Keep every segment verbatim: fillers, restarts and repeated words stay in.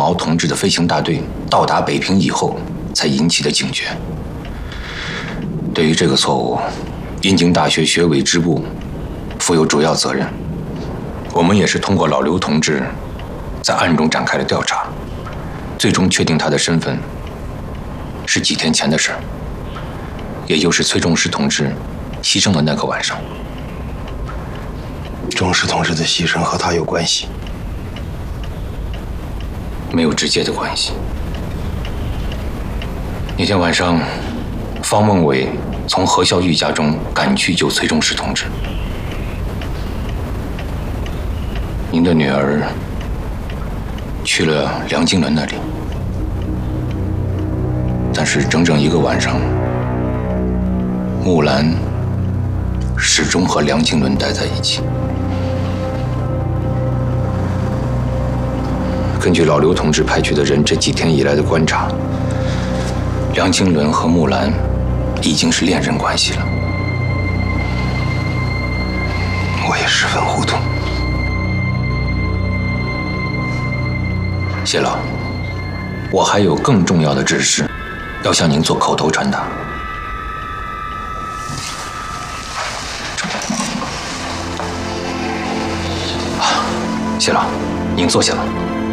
敖同志的飞行大队到达北平以后才引起的警觉。对于这个错误，燕京大学学委支部负有主要责任。我们也是通过老刘同志在暗中展开了调查，最终确定他的身份是几天前的事儿，也就是崔仲实同志牺牲的那个晚上。 仲实同志的牺牲和他有关系？ 没有直接的关系。那天晚上，方孟伟从何孝玉家中赶去救崔仲实同志。您的女儿去了梁经纶那里，但是整整一个晚上，木兰始终和梁经纶待在一起。根据老刘同志派去的人这几天以来的观察，梁经纶和木兰已经是恋人关系了。 我也十分糊涂。 谢老，我还有更重要的指示要向您做口头传达。啊，谢老，您坐下吧。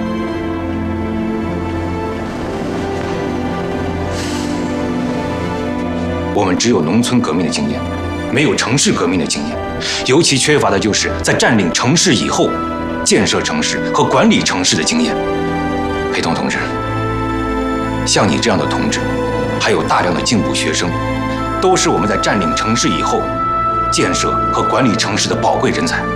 我们只有农村革命的经验，没有城市革命的经验，尤其缺乏的就是在占领城市以后，建设城市和管理城市的经验。裴东同志，像你这样的同志，还有大量的进步学生，都是我们在占领城市以后，建设和管理城市的宝贵人才。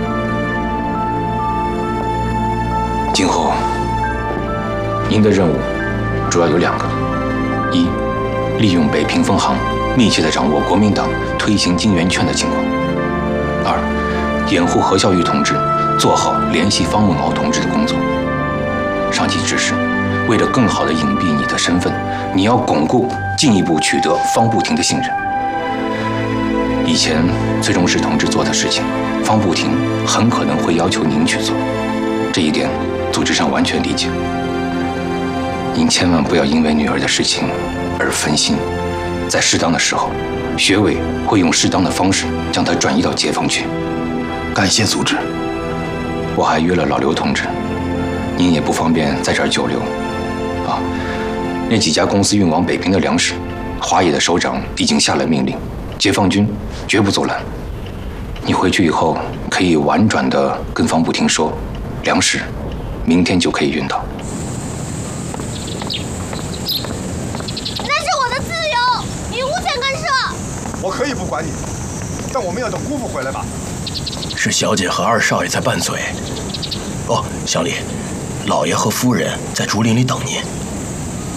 今后，您的任务主要有两个：一，利用北平分行密切地掌握国民党推行金圆券的情况；二，掩护何孝玉同志做好联系方孟敖同志的工作。上级指示，为了更好地隐蔽你的身份，你要巩固、进一步取得方步庭的信任。以前崔仲实同志做的事情，方步庭很可能会要求您去做，这一点组织上完全理解。您千万不要因为女儿的事情而分心，在适当的时候，学委会用适当的方式将她转移到解放区。 感谢组织。 我还约了老刘同志，您也不方便在这儿久留啊。那几家公司运往北平的粮食，华野的首长已经下了命令，解放军绝不阻拦。你回去以后可以婉转地跟方步庭说，粮食明天就可以运到。 那是我的自由，你无权干涉。 我可以不管你，但我们要等姑父回来吧。 是小姐和二少爷在拌嘴。哦，乡里，老爷和夫人在竹林里等您。